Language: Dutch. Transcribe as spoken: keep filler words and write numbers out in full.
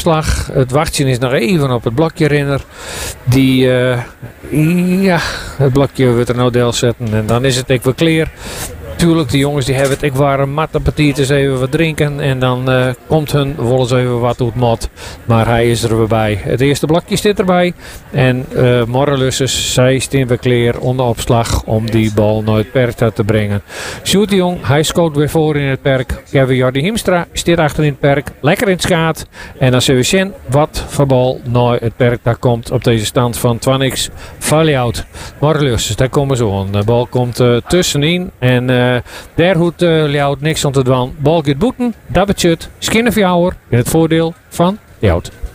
opslag. Het wachtje is nog even op het blokje renner. Die, uh, ja, het blokje wordt er nou deel zetten en dan is het ik weer klaar. Tuurlijk, die jongens die hebben het ik waren matte partietjes even wat drinken en dan uh, komt hun wel eens even wat uit mot. Maar hij is er weer bij. Het eerste blokje zit erbij en uh, Morrelusses, zij staan weer klaar onder opslag om die bal naar het perk te brengen. Sjoerd de Jong, hij scoot weer voor in het perk. Kevin Jordi Hiemstra staat achter in het perk, lekker in het schaat. En dan zullen we zien wat voor bal naar het perk daar komt op deze stand van twaalf Valjout. Morrelusses, daar komen ze aan. De bal komt uh, tussenin en uh, Uh, daar hoeft uh, Ljout niks om te doen. Bal gaat boeten, dat betekent Skinnerfjouwer in het voordeel van Ljout.